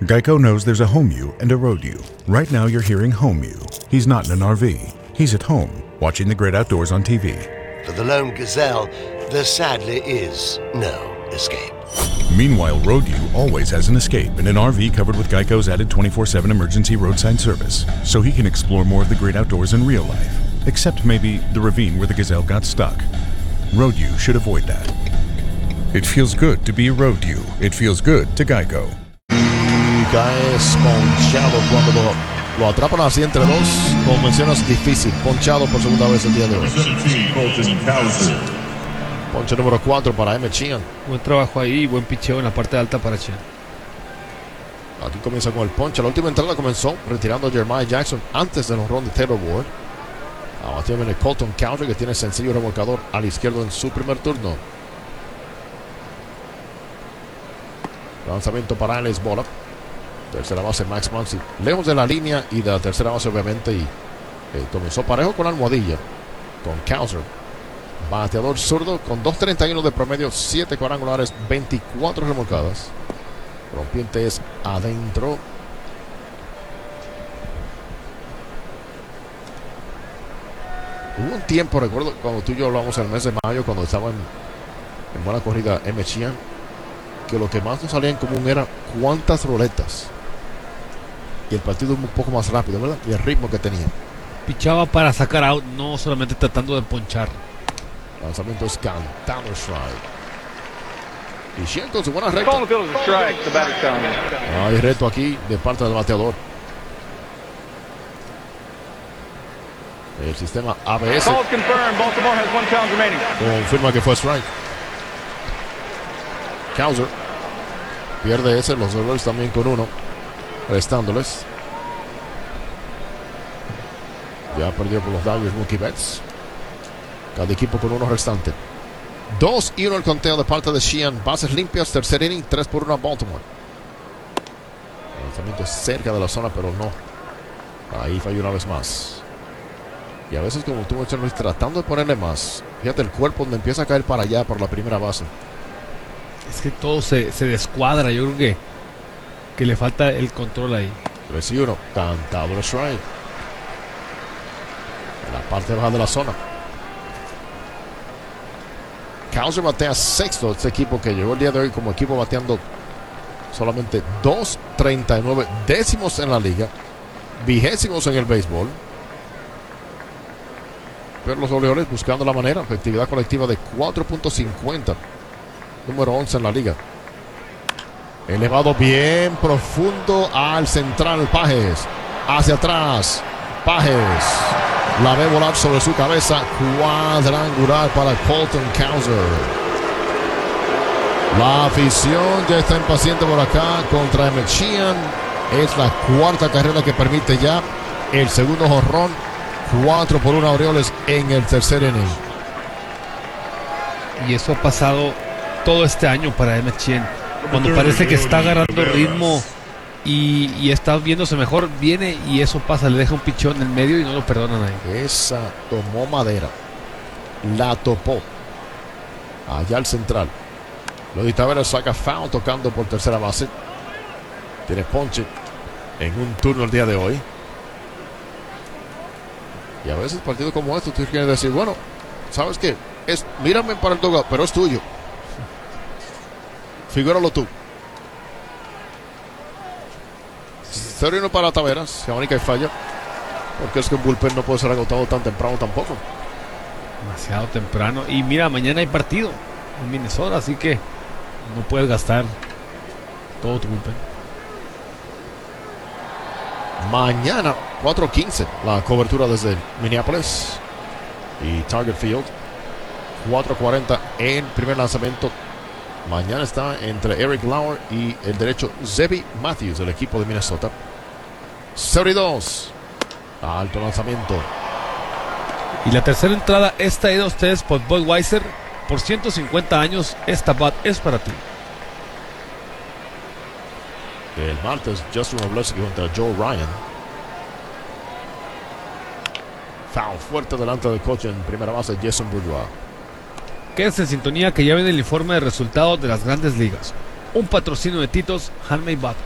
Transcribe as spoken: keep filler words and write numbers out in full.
Geico knows there's a home you and a road you. Right now you're hearing home you. He's not in an R V. He's at home, watching the great outdoors on T V. For the lone gazelle, there sadly is no escape. Meanwhile, road you always has an escape in an R V covered with Geico's added twenty-four seven emergency roadside service, so he can explore more of the great outdoors in real life. Except maybe the ravine where the gazelle got stuck. Road you should avoid that. It feels good to be a road you. It feels good to Geico. Y cae ponchado cuando lo, lo atrapan así entre dos. Como mencionas, difícil. Ponchado por segunda vez el día de hoy. Ponche número cuatro para Emmett Sheehan. Buen trabajo ahí y buen picheo en la parte alta para Sheehan. Aquí comienza con el ponche. La última entrada comenzó retirando a Jeremiah Jackson antes del honrón de Taylor Ward. Abatió viene Colton Cowser, que tiene sencillo remolcador al izquierdo en su primer turno. Lanzamiento para Alex Bola. Tercera base Max Muncy. Lejos de la línea y de la tercera base obviamente. Y eh, comenzó parejo con almohadilla. Con Cowser. Bateador zurdo con dos treinta y uno de promedio. siete cuadrangulares. veinticuatro remolcadas. Rompiente es adentro. Hubo un tiempo, recuerdo, cuando tú y yo hablamos en el mes de mayo, cuando estaba en, en buena corrida Emmett Sheehan, que lo que más nos salía en común era cuántas roletas. Y el partido un poco más rápido, ¿verdad? Y el ritmo que tenía. Pichaba para sacar out, no solamente tratando de ponchar. Lanzamiento es cantado strike. Y Sheehan con su buena recta. Hay reto aquí de parte del bateador. El sistema A B S confirma que fue strike. Cowser pierde ese, los Orioles también con uno, restándoles. Ya perdió por los Dodgers Mookie Betts. Cada equipo con uno restante. Dos y uno el conteo de parte de Sheehan. Bases limpias, tercer inning, tres por uno a Baltimore. El lanzamiento cerca de la zona, pero no. Ahí falló una vez más. Y a veces, como tú mencionas, tratando de ponerle más. Fíjate el cuerpo donde empieza a caer para allá por la primera base. Es que todo se, se descuadra. Yo creo que, que le falta el control ahí. tres y uno, cantado el strike. En la parte baja de la zona. Cowser batea sexto. Este equipo que llegó el día de hoy como equipo bateando solamente dos treinta y nueve, décimos en la liga, vigésimos en el béisbol. Pero los Orioles buscando la manera. Efectividad colectiva de cuatro punto cincuenta. Número once en la liga. Elevado bien profundo al central Pages. Hacia atrás. Pages. La ve volar sobre su cabeza. Cuadrangular para Colton Cowser. La afición ya está impaciente por acá contra Emmett Sheehan. Es la cuarta carrera que permite ya el segundo jonrón. cuatro por uno Orioles en el tercer inning. Y eso ha pasado todo este año para Emmett Sheehan. Cuando parece que está agarrando ritmo y, y está viéndose mejor, viene y eso pasa, le deja un pichón en el medio y no lo perdonan ahí. Esa tomó madera. La topó. Allá al central. Lodi Taveras saca foul tocando por tercera base. Tiene ponche en un turno el día de hoy. Y a veces partidos como estos tú quieres decir, bueno, ¿sabes qué? Es, mírame para el dugout, pero es tuyo. Figúralo tú. cero uno para Taveras. Única y falla. Porque es que un bullpen no puede ser agotado tan temprano tampoco. Demasiado temprano. Y mira, mañana hay partido en Minnesota, así que no puedes gastar todo tu bullpen. Mañana, cuatro quince, la cobertura desde Minneapolis y Target Field. cuatro cuarenta en primer lanzamiento. Mañana está entre Eric Lauer y el derecho Zebi Matthews, del equipo de Minnesota. cero y dos. Alto lanzamiento. Y la tercera entrada es traída a ustedes por Budweiser. Por ciento cincuenta años, esta bat es para ti. El martes, Justin Robleski contra Joe Ryan. Foul fuerte delante del coche en primera base, Jason Bourgeois. Quédense en sintonía que ya viene el informe de resultados de las grandes ligas. Un patrocinio de Titos Handmade Bat.